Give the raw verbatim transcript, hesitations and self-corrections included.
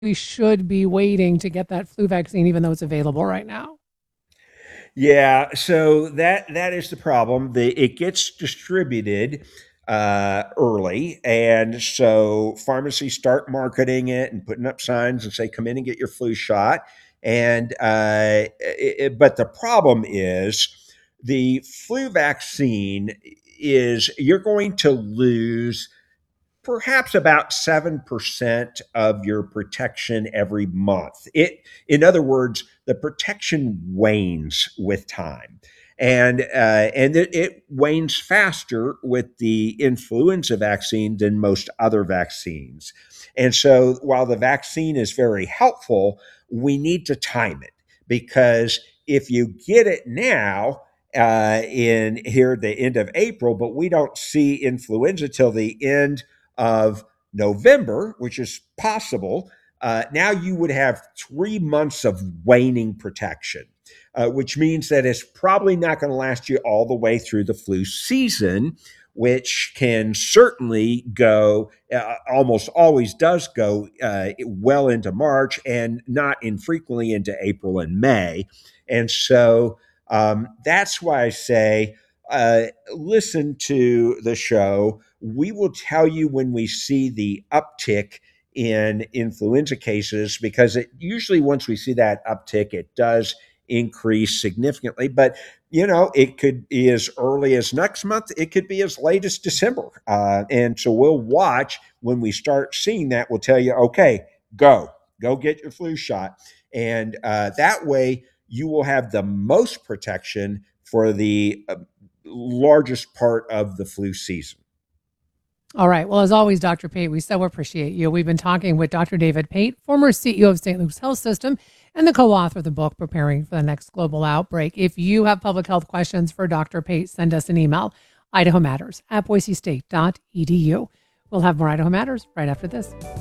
we should be waiting to get that flu vaccine, even though it's available right now? Yeah, so that that is the problem. The it gets distributed uh, early, and so pharmacies start marketing it and putting up signs and say, "Come in and get your flu shot." And uh, it, it- but the problem is the flu vaccine is you're going to lose perhaps about seven percent of your protection every month. It, in other words, the protection wanes with time. And, uh, and it, it wanes faster with the influenza vaccine than most other vaccines. And so while the vaccine is very helpful, we need to time it because if you get it now, uh, in here at the end of April, but we don't see influenza till the end of November, which is possible, uh, now you would have three months of waning protection, uh, which means that it's probably not going to last you all the way through the flu season, which can certainly go, uh, almost always does go uh, well into March and not infrequently into April and May. And so um, that's why I say, uh, listen to the show. We will tell you when we see the uptick in influenza cases because it usually, once we see that uptick, it does increase significantly. But you know, it could be as early as next month. It could be as late as December. Uh, and so we'll watch when we start seeing that. We'll tell you, okay, go, go get your flu shot. And uh, that way you will have the most protection for the uh, largest part of the flu season. All right. Well, as always, Doctor Pate, we so appreciate you. We've been talking with Doctor David Pate, former C E O of Saint Luke's Health System and the co-author of the book, Preparing for the Next Global Outbreak. If you have public health questions for Doctor Pate, send us an email, idaho matters at boise state dot e d u. We'll have more Idaho Matters right after this.